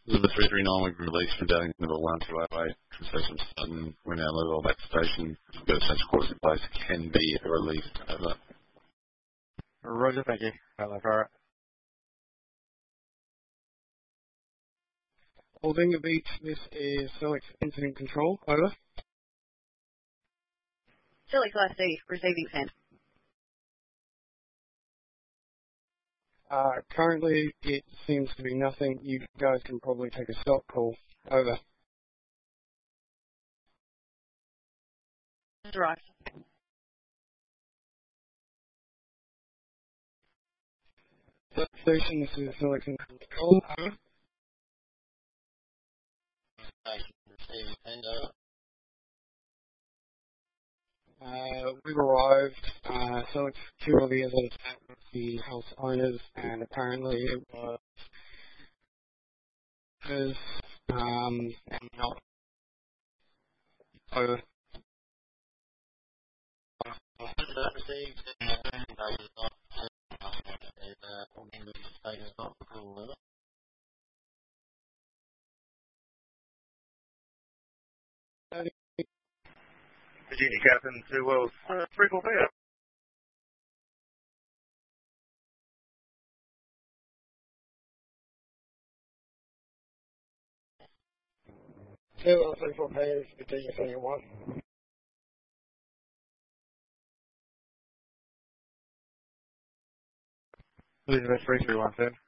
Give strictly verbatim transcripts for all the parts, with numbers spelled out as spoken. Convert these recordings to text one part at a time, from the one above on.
This is the three three nine we've released from Darling level one two oh eight. Translation sudden when our level of activation got such course in place can be released. Over. Roger, thank you. Hello, Farah. Holding the beach, this is Select Incident Control. Over. Select Class D, receiving send. Uh, currently, it seems to be nothing. You guys can probably take a stop call. Over. Right. Station, this is Select Control. Over. Station, receiving send. Over. Uh, we've arrived, uh, Select security as an attack with the house owners, and apparently it was, um, and not over. Received and not status not cool. Over. Virginia Captain to Wells, uh, three four there. Zero three four pairs, Virginia Senior one. Elizabeth three three one seven.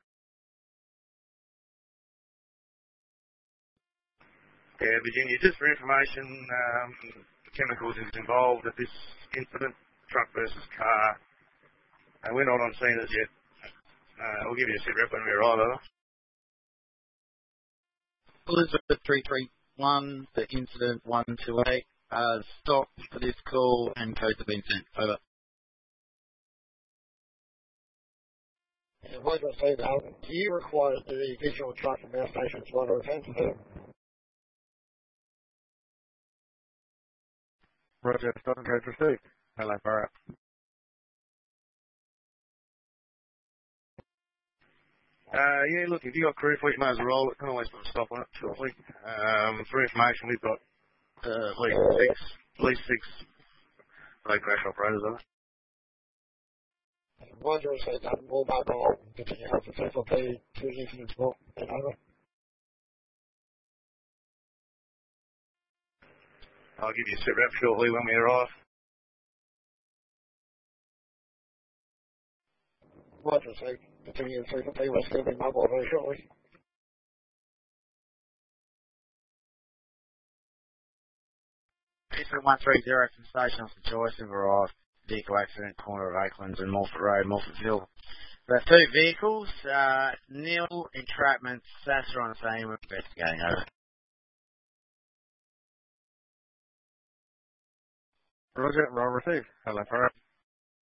Yeah, Virginia, just for information, um, chemicals is involved at this incident, truck versus car. Uh, we're not on scene as yet. Uh, we'll give you a sit rep when we arrive, over. Elizabeth three three one, the incident one two eight, uh, stop for this call and codes have been sent. Over. And what I say now, do you require the visual truck from our station to order events? Roger, stop and codes received. Hello, Farah. Uh, yeah, look, if you got crew fleet, may as well roll it. Can always put a stop on it shortly. Um, for information, we've got uh, at least six, at least six road crash operators on it. Roger, say that more mobile, continue to have the P two incidents more, and over. I'll give you a sit rep shortly when we arrive. Roger, say continue to have P, we're still be mobile very shortly. Eastern one three zero from Station Officer Joyce have arrived. Vehicle accident, corner of Oaklands and Morford Road, Morfordville. We have two vehicles, uh, Neil, entrapment, Sasser on scene, we're investigating. Over. Roger, roll received. Hello, Farah.